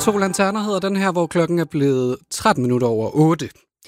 To lanterner hedder den her, hvor klokken er blevet 13 minutter over 8.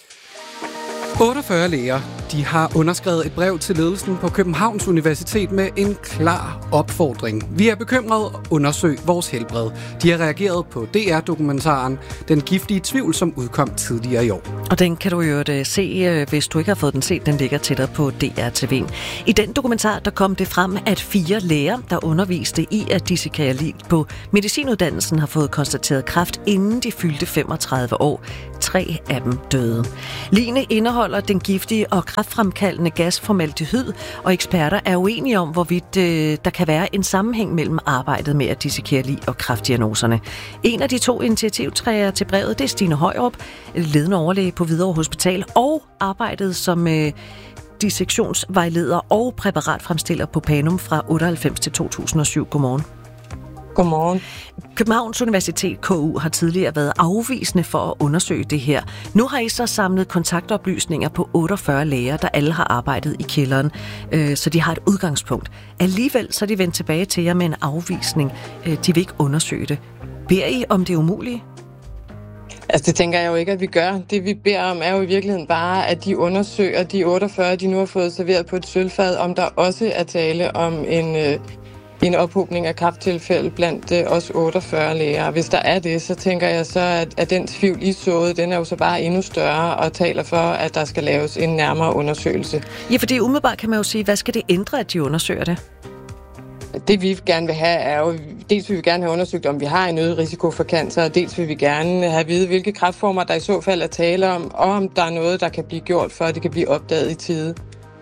48 læger, de har underskrevet et brev til ledelsen på Københavns Universitet med en klar opfordring. Vi er bekymrede, undersøg vores helbred. De har reageret på DR-dokumentaren Den giftige tvivl, som udkom tidligere i år. Og den kan du jo se, hvis du ikke har fået den set. Den ligger tættere på DR-TV. I den dokumentar, der kom det frem, at 4 læger, der underviste i at dissekere lig på medicinuddannelsen, har fået konstateret kræft, inden de fyldte 35 år. 3 af dem døde. Ligene indeholder den giftige og kræftfremkaldende gas formaldehyd, og eksperter er uenige om, hvorvidt der kan være en sammenhæng mellem arbejdet med at dissekere lig og kræftdiagnoserne. En af de 2 initiativtagere til brevet, det er Stine Højrup, ledende overlæge på Hvidovre Hospital, og arbejdet som dissektionsvejleder og præparatfremstiller på Panum fra 98 til 2007. Godmorgen. Godmorgen. Københavns Universitet, KU, har tidligere været afvisende for at undersøge det her. Nu har I så samlet kontaktoplysninger på 48 læger, der alle har arbejdet i kælderen, så de har et udgangspunkt. Alligevel så er de vendt tilbage til jer med en afvisning. De vil ikke undersøge det. Beder I om det umulige? Altså det tænker jeg jo ikke, at vi gør. Det vi beder om er jo i virkeligheden bare, at de undersøger de 48, de nu har fået serveret på et sølvfad, om der også er tale om en ophobning af kræfttilfælde blandt os 48 læger. Hvis der er det, så tænker jeg så, at den tvivl I såede, den er jo så bare endnu større og taler for, at der skal laves en nærmere undersøgelse. Ja, fordi umiddelbart kan man jo sige, hvad skal det ændre, at de undersøger det? Det vi gerne vil have er jo, dels vil vi gerne have undersøgt, om vi har en øget risiko for cancer, og dels vil vi gerne have at vide, hvilke kræftformer der i så fald er tale om, og om der er noget, der kan blive gjort, for at det kan blive opdaget i tide.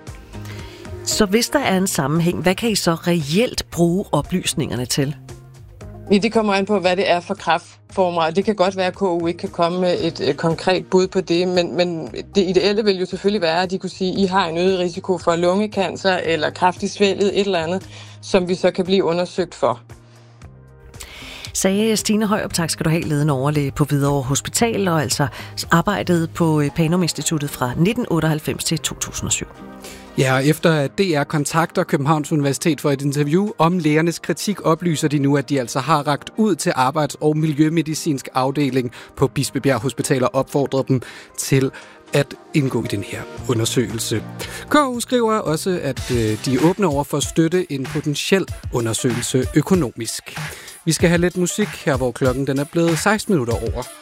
Så hvis der er en sammenhæng, hvad kan I så reelt bruge oplysningerne til? Ja, det kommer an på, hvad det er for kræftformer, og det kan godt være, at KU ikke kan komme med et konkret bud på det, men det ideelle vil jo selvfølgelig være, at de kunne sige, at I har en øget risiko for lungekancer eller kræft i svælget, et eller andet, som vi så kan blive undersøgt for. Sagde Stine Højrup, tak skal du have, ledende overlæge på Hvidovre Hospital, og altså arbejdet på Panum Instituttet fra 1998 til 2007. Ja, efter at DR kontakter Københavns Universitet for et interview om lægernes kritik, oplyser de nu, at de altså har rakt ud til arbejds- og miljømedicinsk afdeling på Bispebjerg Hospital og opfordret dem til at indgå i den her undersøgelse. KU skriver også, at de er åbne over for at støtte en potentiel undersøgelse økonomisk. Vi skal have lidt musik her, hvor klokken den er blevet 16 minutter over